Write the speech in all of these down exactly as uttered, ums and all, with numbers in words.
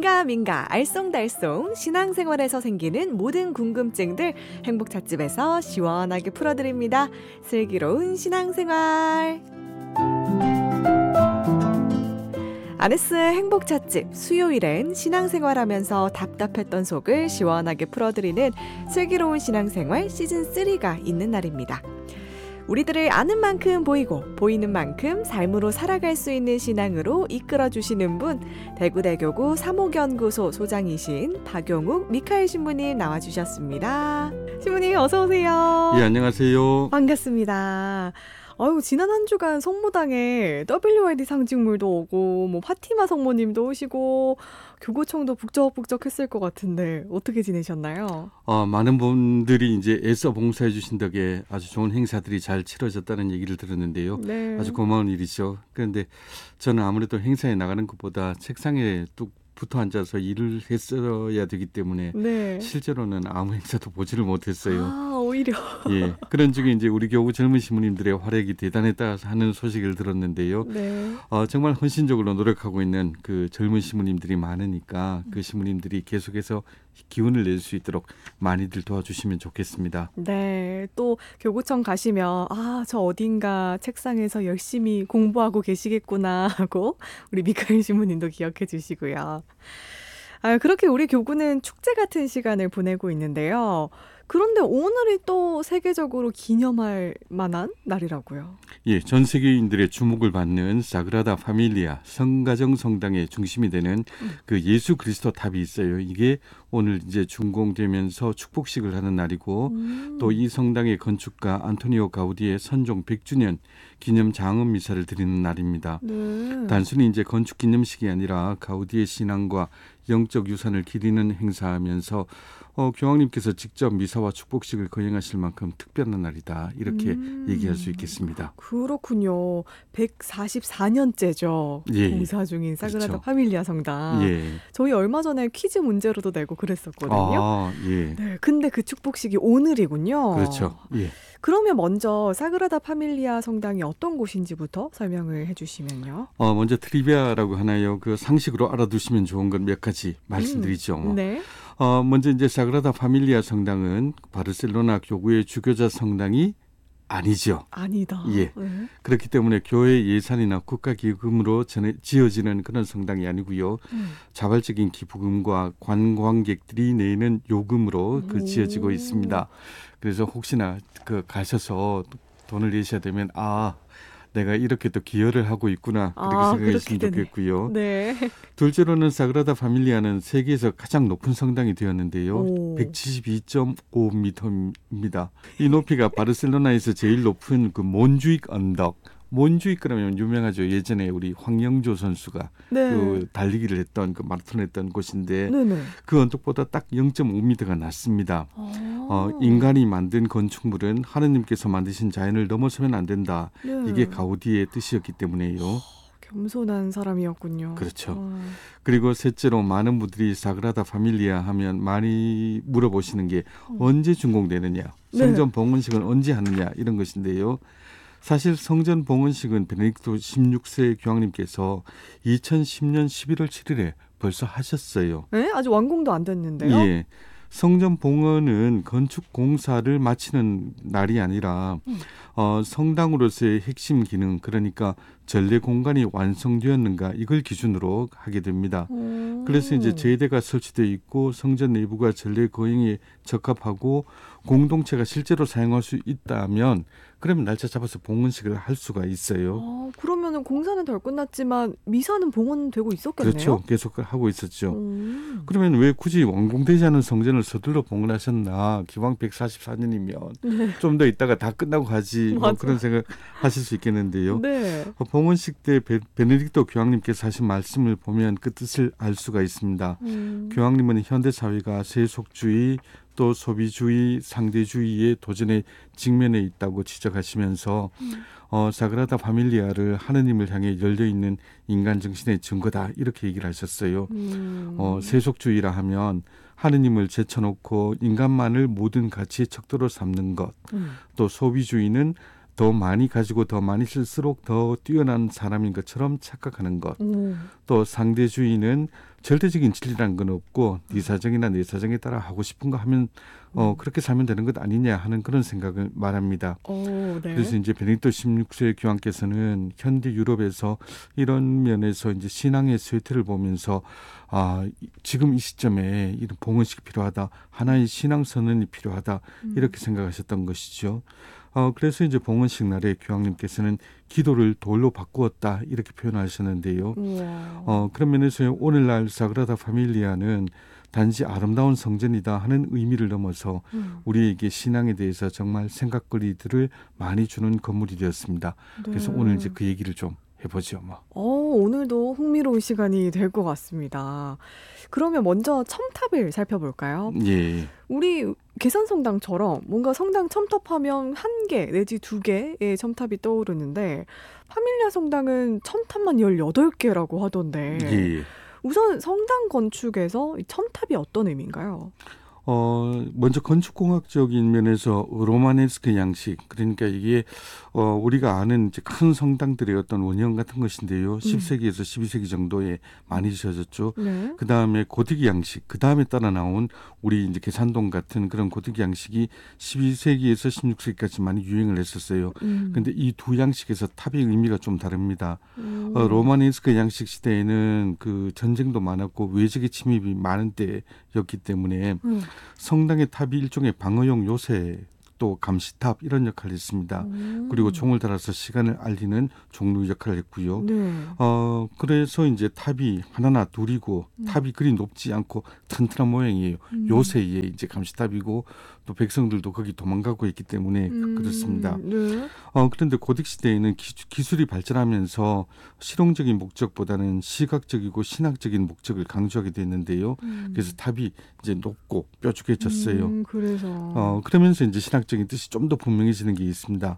긴가민가 알쏭달쏭 신앙생활에서 생기는 모든 궁금증들 행복찻집에서 시원하게 풀어드립니다. 슬기로운 신앙생활. 아네스의 행복찻집, 수요일엔 신앙생활하면서 답답했던 속을 시원하게 풀어드리는 슬기로운 신앙생활 시즌삼가 있는 날입니다. 우리들을 아는 만큼 보이고 보이는 만큼 삶으로 살아갈 수 있는 신앙으로 이끌어주시는 분, 대구대교구 사목연구소 소장이신 박용욱 미카엘 신부님 나와주셨습니다. 신부님 어서 오세요. 예, 안녕하세요. 반갑습니다. 아유, 지난 한 주간 성모당에 더블유알디 상징물도 오고 뭐 파티마 성모님도 오시고 교구청도 북적북적했을 것 같은데 어떻게 지내셨나요? 어, 많은 분들이 이제 애써 봉사해 주신 덕에 아주 좋은 행사들이 잘 치러졌다는 얘기를 들었는데요. 네. 아주 고마운 일이죠. 그런데 저는 아무래도 행사에 나가는 것보다 책상에 뚝 붙어 앉아서 일을 했어야 되기 때문에 네. 실제로는 아무 행사도 보지를 못했어요. 아, 오히려. 예, 그런 중에 이제 우리 교구 젊은 신부님들의 활약이 대단했다 하는 소식을 들었는데요. 네. 어, 정말 헌신적으로 노력하고 있는 그 젊은 신부님들이 많으니까 그 신부님들이 계속해서 기운을 낼 수 있도록 많이들 도와주시면 좋겠습니다. 네, 또 교구청 가시면 아, 저 어딘가 책상에서 열심히 공부하고 계시겠구나 하고 우리 미카엘 신부님도 기억해 주시고요. 아, 그렇게 우리 교구는 축제 같은 시간을 보내고 있는데요. 그런데 오늘이 또 세계적으로 기념할 만한 날이라고요. 예, 전 세계인들의 주목을 받는 사그라다 파밀리아 성가정 성당의 중심이 되는 그 예수 그리스도 탑이 있어요. 이게 오늘 이제 준공되면서 축복식을 하는 날이고 음. 또 이 성당의 건축가 안토니오 가우디의 선종 백 주년 기념 장엄 미사를 드리는 날입니다. 네. 단순히 이제 건축 기념식이 아니라 가우디의 신앙과 영적 유산을 기리는 행사하면서 어, 교황님께서 직접 미사와 축복식을 거행하실 만큼 특별한 날이다. 이렇게 음. 얘기할 수 있겠습니다. 그렇군요. 백사십사 년째죠. 예. 공사 중인 사그라다 그렇죠. 파밀리아 성당. 예. 저희 얼마 전에 퀴즈 문제로도 내고 그랬었거든요. 아, 예. 네, 근데 그 축복식이 오늘이군요. 그렇죠. 예. 그러면 먼저 사그라다 파밀리아 성당이 어떤 곳인지부터 설명을 해주시면요. 어, 먼저 트리비아라고 하나요? 그 상식으로 알아두시면 좋은 건 몇 가지 말씀드리죠. 음, 네. 어, 먼저 이제 사그라다 파밀리아 성당은 바르셀로나 교구의 주교자 성당이 아니죠. 아니다. 예. 네. 그렇기 때문에 교회 예산이나 국가기금으로 전해, 지어지는 그런 성당이 아니고요. 음. 자발적인 기부금과 관광객들이 내는 요금으로 그 지어지고 있습니다. 그래서 혹시나 그 가셔서 돈을 내셔야 되면 아, 내가 이렇게 또 기여를 하고 있구나 그렇게 아, 생각하시면 그렇게 좋겠고요. 네. 둘째로는 사그라다 파밀리아는 세계에서 가장 높은 성당이 되었는데요. 오. 백칠십이 점 오 미터입니다. 이 높이가 바르셀로나에서 제일 높은 그 몬주익 언덕. 몬주익 그러면 유명하죠. 예전에 우리 황영조 선수가 네. 그 달리기를 했던 그 마라톤 했던 곳인데 네네. 그 언덕보다 딱 영 점 오 미터가 낮습니다. 아. 어, 인간이 만든 건축물은 하느님께서 만드신 자연을 넘어서면 안 된다. 네. 이게 가우디의 뜻이었기 때문에요. 겸손한 사람이었군요. 그렇죠. 와. 그리고 셋째로 많은 분들이 사그라다 파밀리아 하면 많이 물어보시는 게 음. 언제 준공되느냐, 네. 성전 봉헌식은 언제 하느냐 이런 것인데요. 사실 성전 봉헌식은 베네딕토 십육 세 교황님께서 이천십 년 십일월 칠일에 벌써 하셨어요. 네? 아직 완공도 안 됐는데요. 예. 성전 봉헌은 건축 공사를 마치는 날이 아니라 음. 어, 성당으로서의 핵심 기능, 그러니까 전례 공간이 완성되었는가 이걸 기준으로 하게 됩니다. 음. 그래서 이제 제대가 설치되어 있고 성전 내부가 전례 거행에 적합하고 공동체가 실제로 사용할 수 있다면 그러면 날짜 잡아서 봉헌식을 할 수가 있어요. 아, 그러면은 공사는 덜 끝났지만 미사는 봉헌되고 있었겠네요. 그렇죠. 계속 하고 있었죠. 음. 그러면 왜 굳이 완공되지 않은 성전을 서둘러 봉헌하셨나? 기왕 백사십사 년이면 네. 좀 더 있다가 다 끝나고 가지. 뭐 맞아. 그런 생각 하실 수 있겠는데요. 네. 어, 봉헌식 때 베, 베네딕토 교황님께서 하신 말씀을 보면 그 뜻을 알 수가 있습니다. 음. 교황님은 현대사회가 세속주의 또 소비주의, 상대주의의 도전에 직면해 있다고 지적하시면서 음. 어, 사그라다 파밀리아를 하느님을 향해 열려있는 인간 정신의 증거다 이렇게 얘기를 하셨어요. 음. 어, 세속주의라 하면 하느님을 제쳐놓고 인간만을 모든 가치의 척도로 삼는 것. 음. 또 소비주의는 더 많이 가지고 더 많이 쓸수록 더 뛰어난 사람인 것처럼 착각하는 것. 오. 또 상대주의는 절대적인 진리란 건 없고 네 사정이나 내 사정에 따라 하고 싶은 거 하면 어, 그렇게 살면 되는 것 아니냐 하는 그런 생각을 말합니다. 오, 네. 그래서 이제 베네딕토 십육 세 교황께서는 현대 유럽에서 이런 면에서 이제 신앙의 쇠퇴를 보면서 아, 지금 이 시점에 이런 봉헌식이 필요하다. 하나의 신앙 선언이 필요하다. 이렇게 생각하셨던 것이죠. 어, 그래서 이제 봉헌식 날에 교황님께서는 기도를 돌로 바꾸었다. 이렇게 표현하셨는데요. 우와. 어, 그런 면에서 오늘날 사그라다 파밀리아는 단지 아름다운 성전이다 하는 의미를 넘어서 음. 우리에게 신앙에 대해서 정말 생각거리들을 많이 주는 건물이 되었습니다. 그래서 네. 오늘 이제 그 얘기를 좀 해보죠. 뭐. 어, 오늘도 흥미로운 시간이 될 것 같습니다. 그러면 먼저 첨탑을 살펴볼까요? 예, 우리 계산성당처럼 뭔가 성당 첨탑하면 한 개 내지 두 개의 첨탑이 떠오르는데 파밀리아 성당은 첨탑만 열여덟 개라고 하던데 예. 우선 성당 건축에서 이 첨탑이 어떤 의미인가요? 어, 먼저 건축공학적인 면에서 로마네스크 양식, 그러니까 이게 어, 우리가 아는 이제 큰 성당들의 어떤 원형 같은 것인데요. 십 세기에서 십이 세기 정도에 많이 지어졌죠. 네. 그 다음에 고딕 양식, 그 다음에 따라 나온 우리 이제 계산동 같은 그런 고딕 양식이 십이 세기에서 십육 세기까지 많이 유행을 했었어요. 음. 근데 이 두 양식에서 탑의 의미가 좀 다릅니다. 음. 어, 로마네스크 양식 시대에는 그 전쟁도 많았고 외적의 침입이 많은 때였기 때문에 음. 성당의 탑이 일종의 방어용 요새 또 감시탑 이런 역할을 했습니다. 음. 그리고 종을 달아서 시간을 알리는 종로 역할을 했고요. 네. 어, 그래서 이제 탑이 하나나 둘이고 음. 탑이 그리 높지 않고 튼튼한 모양이에요. 음. 요새의 이제 감시탑이고 또 백성들도 거기 도망가고 있기 때문에 음. 그렇습니다. 네. 어, 그런데 고딕 시대에는 기, 기술이 발전하면서 실용적인 목적보다는 시각적이고 신학적인 목적을 강조하게 됐는데요. 음. 그래서 탑이 이제 높고 뾰족해졌어요. 음, 그래서 어, 그러면서 이제 신학적인 뜻이 좀 더 분명해지는 게 있습니다.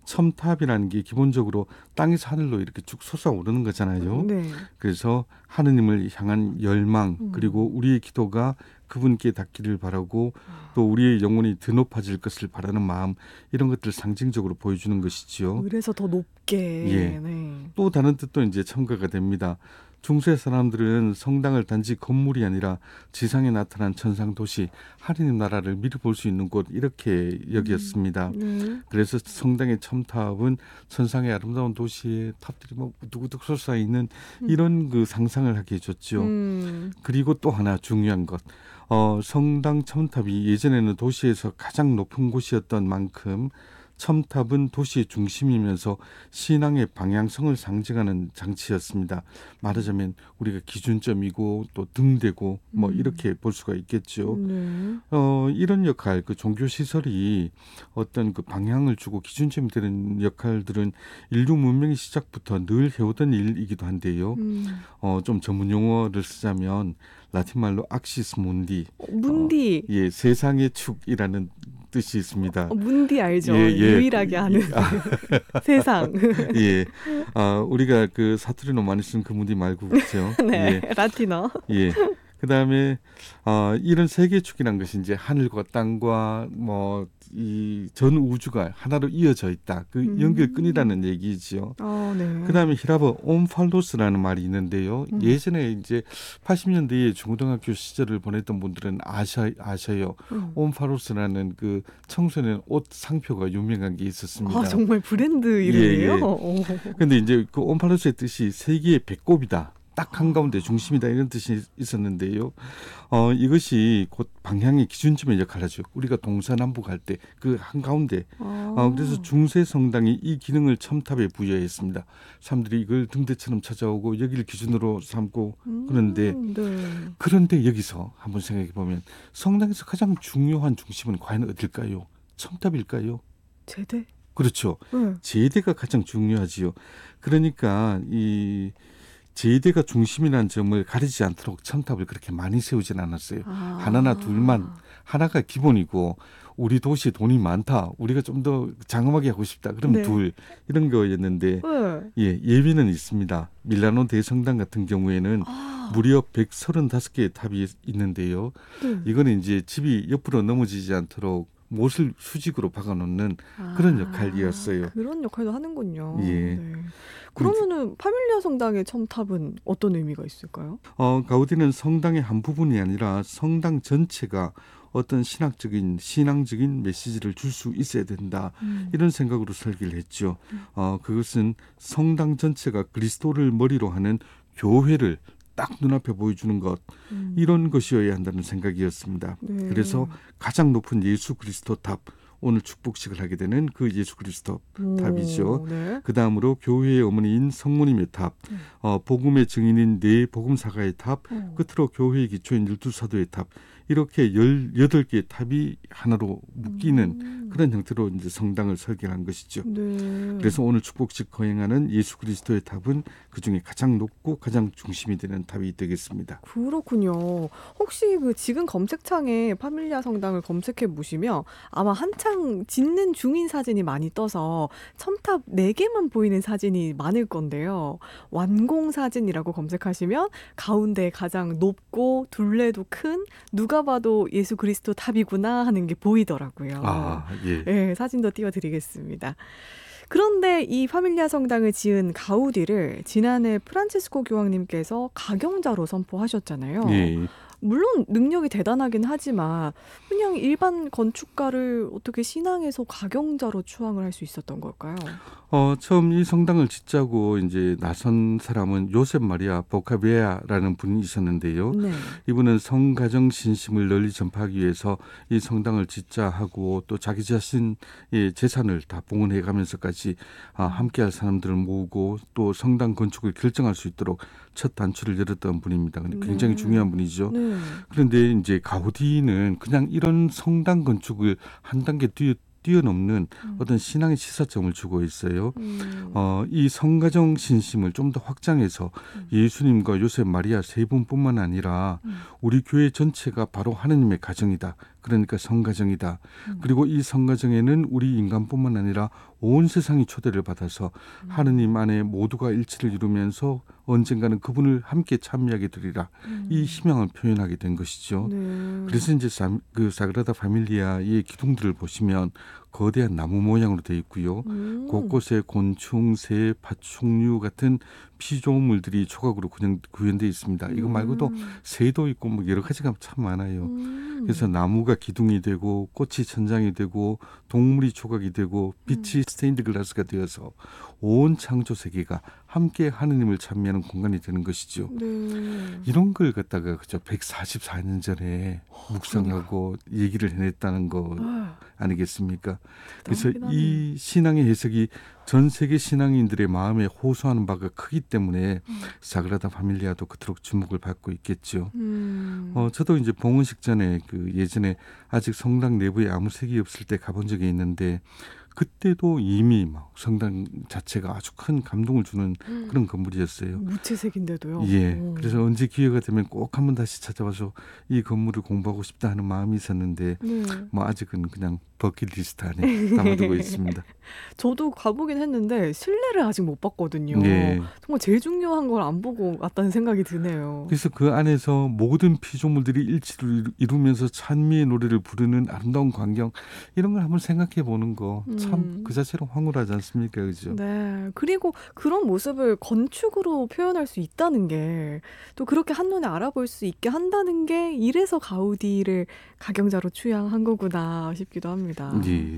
첨탑이라는 게 기본적으로 땅에서 하늘로 이렇게 쭉 솟아오르는 거잖아요. 네. 그래서 하느님을 향한 열망, 음. 그리고 우리의 기도가 그분께 닿기를 바라고 또 우리의 영혼이 더 높아질 것을 바라는 마음, 이런 것들을 상징적으로 보여주는 것이지요. 그래서 더 높게. 예. 네. 또 다른 뜻도 이제 첨가가 됩니다. 중세 사람들은 성당을 단지 건물이 아니라 지상에 나타난 천상 도시, 하느님 나라를 미리 볼 수 있는 곳 이렇게 여겼습니다. 네. 그래서 성당의 첨탑은 천상의 아름다운 도시에 탑들이 뭐 우두구둑 솟아 있는 이런 그 상상을 하게 해줬죠. 음. 그리고 또 하나 중요한 것, 어, 성당 첨탑이 예전에는 도시에서 가장 높은 곳이었던 만큼 첨탑은 도시의 중심이면서 신앙의 방향성을 상징하는 장치였습니다. 말하자면 우리가 기준점이고 또 등대고 뭐 음. 이렇게 볼 수가 있겠죠. 네. 어, 이런 역할, 그 종교 시설이 어떤 그 방향을 주고 기준점이 되는 역할들은 인류 문명의 시작부터 늘 해오던 일이기도 한데요. 음. 어, 좀 전문 용어를 쓰자면 라틴 말로 악시스 몬디, 어, 문디. 예, 세상의 축이라는 뜻이 있습니다. 어, 문디 알죠? 예, 예. 유일하게 아는 세상. 예, 아, 우리가 그 사투리로 많이 쓴 그 문디 말고 그렇죠. 네. 라틴어. 예, 예. 그 다음에 어, 이런 세계축이란 것이 이제 하늘과 땅과 뭐 이 전 우주가 하나로 이어져 있다. 그 음. 연결끈이라는 얘기지요. 어, 네. 그 다음에 히라버 옴팔로스라는 말이 있는데요. 음. 예전에 이제 팔십 년대에 중고등학교 시절을 보냈던 분들은 아셔, 아셔요. 음. 옴팔로스라는 그 청소년 옷 상표가 유명한 게 있었습니다. 아, 정말 브랜드 이름이에요? 예, 예. 오. 근데 이제 그 옴팔로스의 뜻이 세계의 배꼽이다. 딱 한가운데 중심이다 이런 뜻이 있었는데요. 어, 이것이 곧 방향의 기준점의 역할을 하죠. 우리가 동서남북 할 때 그 한가운데. 아. 어, 그래서 중세 성당이 이 기능을 첨탑에 부여했습니다. 사람들이 이걸 등대처럼 찾아오고 여기를 기준으로 삼고 그런데 음, 네. 그런데 여기서 한번 생각해 보면 성당에서 가장 중요한 중심은 과연 어딜까요? 첨탑일까요? 제대? 그렇죠. 네. 제대가 가장 중요하지요. 그러니까 이 제대가 중심이라는 점을 가리지 않도록 첨탑을 그렇게 많이 세우진 않았어요. 아. 하나나 둘만, 하나가 기본이고 우리 도시에 돈이 많다. 우리가 좀 더 장엄하게 하고 싶다. 그럼 네. 둘 이런 거였는데 네. 예, 예외는 있습니다. 밀라노 대성당 같은 경우에는 아. 무려 백삼십오 개의 탑이 있는데요. 네. 이거는 이제 집이 옆으로 넘어지지 않도록 못을 수직으로 박아놓는 그런 아, 역할이었어요. 그런 역할도 하는군요. 예. 네. 그 이제 그러면은 파밀리아 성당의 첨탑은 어떤 의미가 있을까요? 어, 가우디는 성당의 한 부분이 아니라 성당 전체가 어떤 신학적인 신앙적인 메시지를 줄 수 있어야 된다 음. 이런 생각으로 설계를 했죠. 어, 그것은 성당 전체가 그리스도를 머리로 하는 교회를 딱 눈앞에 보여주는 것 음. 이런 것이어야 한다는 생각이었습니다. 네. 그래서 가장 높은 예수 그리스도 탑 오늘 축복식을 하게 되는 그 예수 그리스도 탑이죠. 오, 네. 그 다음으로 교회의 어머니인 성모님의 탑, 음. 어, 복음의 증인인 네 복음사가의 탑, 어. 끝으로 교회의 기초인 열두 사도의 탑 이렇게 열여덟 개의 탑이 하나로 묶이는 음. 그런 형태로 이제 성당을 설계한 것이죠. 네. 그래서 오늘 축복식 거행하는 예수 그리스도의 탑은 그 중에 가장 높고 가장 중심이 되는 탑이 되겠습니다. 그렇군요. 혹시 그 지금 검색창에 파밀리아 성당을 검색해 보시면 아마 한창 짓는 중인 사진이 많이 떠서 첨탑 네 개만 보이는 사진이 많을 건데요. 완공 사진이라고 검색하시면 가운데 가장 높고 둘레도 큰 누가 봐도 예수 그리스도 탑이구나 하는 게 보이더라고요. 아, 예. 네, 사진도 띄워드리겠습니다. 그런데 이 파밀리아 성당을 지은 가우디를 지난해 프란치스코 교황님께서 가경자로 선포하셨잖아요. 예. 물론 능력이 대단하긴 하지만 그냥 일반 건축가를 어떻게 신앙에서 가경자로 추앙을 할 수 있었던 걸까요? 어, 처음 이 성당을 짓자고 이제 나선 사람은 요셉 마리아 보카베아라는 분이셨는데요. 네. 이분은 성가정 신심을 널리 전파하기 위해서 이 성당을 짓자 하고 또 자기 자신의 재산을 다 봉헌해 가면서까지 아, 함께할 사람들을 모으고 또 성당 건축을 결정할 수 있도록 첫 단추를 열었던 분입니다. 근데 굉장히 네. 중요한 분이죠. 네. 그런데 이제 가우디는 그냥 이런 성당 건축을 한 단계 뛰어 뛰어넘는 음. 어떤 신앙의 시사점을 주고 있어요. 음. 어, 이 성가정 신심을 좀 더 확장해서 음. 예수님과 요셉 마리아 세 분뿐만 아니라 음. 우리 교회 전체가 바로 하느님의 가정이다. 그러니까 성가정이다. 음. 그리고 이 성가정에는 우리 인간뿐만 아니라 온 세상이 초대를 받아서 음. 하느님 안에 모두가 일치를 이루면서 언젠가는 그분을 함께 참여하게 되리라. 음. 이 희망을 표현하게 된 것이죠. 네. 그래서 이제 사, 그 사그라다 파밀리아의 기둥들을 보시면 거대한 나무 모양으로 되어 있고요. 음. 곳곳에 곤충, 새, 파충류 같은 피조물들이 조각으로 구현, 구현되어 있습니다. 이거 말고도 음. 새도 있고 뭐 여러 가지가 참 많아요. 음. 그래서 나무가 기둥이 되고 꽃이 천장이 되고 동물이 조각이 되고 빛이 스테인드 글라스가 되어서 온 창조 세계가 함께 하느님을 찬미하는 공간이 되는 것이죠. 네. 이런 걸 갖다가 그저 백사십사 년 전에 묵상하고 얘기를 해냈다는 거 아, 아니겠습니까? 그래서 대단하긴 하네요. 이 신앙의 해석이 전 세계 신앙인들의 마음에 호소하는 바가 크기 때문에 음. 사그라다 파밀리아도 그토록 주목을 받고 있겠죠. 음. 어, 저도 이제 봉헌식 전에 그 예전에 아직 성당 내부에 아무 색이 없을 때 가본 적이 있는데 그때도 이미 막 성당 자체가 아주 큰 감동을 주는 그런 건물이었어요. 무채색인데도요. 예. 오. 그래서 언제 기회가 되면 꼭 한번 다시 찾아와서 이 건물을 공부하고 싶다 하는 마음이 있었는데 네. 뭐 아직은 그냥 버킷리스트 안에 담아두고 있습니다. 저도 가보긴 했는데 실내를 아직 못 봤거든요. 예. 정말 제일 중요한 걸 안 보고 왔다는 생각이 드네요. 그래서 그 안에서 모든 피조물들이 일치를 이루- 이루면서 찬미의 노래를 부르는 아름다운 광경 이런 걸 한번 생각해 보는 거 참 음. 그 자체로 황홀하지 않습니까? 그죠? 네. 그리고 그런 모습을 건축으로 표현할 수 있다는 게 또 그렇게 한눈에 알아볼 수 있게 한다는 게 이래서 가우디를 가경자로 추앙한 거구나 싶기도 합니다. 예.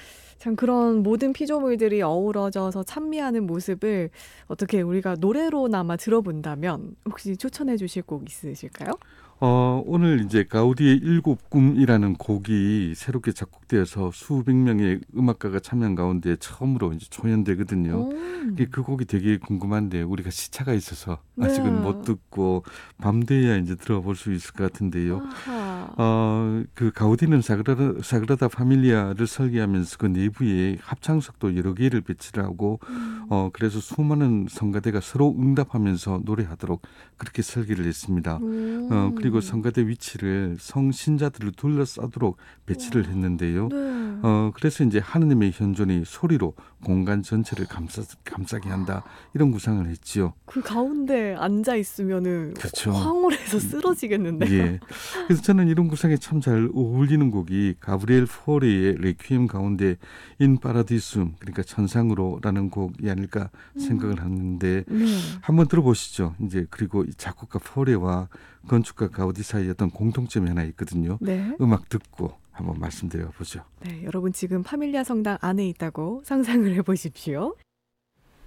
참 그런 모든 피조물들이 어우러져서 찬미하는 모습을 어떻게 우리가 노래로나마 들어본다면 혹시 추천해 주실 곡 있으실까요? 어, 오늘 이제 가우디의 일곱 꿈이라는 곡이 새롭게 작곡되어서 수백 명의 음악가가 참여한 가운데 처음으로 이제 초연되거든요. 음. 이게 그 곡이 되게 궁금한데 우리가 시차가 있어서 네. 아직은 못 듣고 밤 돼야 이제 들어볼 수 있을 것 같은데요. 아하. 어, 그 가우디는 사그라다, 사그라다 파밀리아를 설계하면서 그 내부에 합창석도 여러 개를 배치를 하고 음. 어, 그래서 수많은 성가대가 서로 응답하면서 노래하도록 그렇게 설계를 했습니다. 음. 어, 그리고 성가대 위치를 성신자들을 둘러싸도록 배치를 했는데요. 네. 어, 그래서 이제 하느님의 현존이 소리로 공간 전체를 감싸, 감싸게 한다. 이런 구상을 했지요. 그 가운데 앉아 있으면은 그렇죠. 황홀해서 쓰러지겠는데요. 예. 그래서 저는 이런 구성에 참 잘 어울리는 곡이 가브리엘 포레의 레퀴엠 가운데 인 파라디숨, 그러니까 천상으로라는 곡이 아닐까 생각을 하는데 네. 한번 들어보시죠. 이제 그리고 이 작곡가 포레와 건축가 가우디 사이에 어떤 공통점이 하나 있거든요. 네. 음악 듣고 한번 말씀드려 보죠. 네, 여러분 지금 파밀리아 성당 안에 있다고 상상을 해보십시오.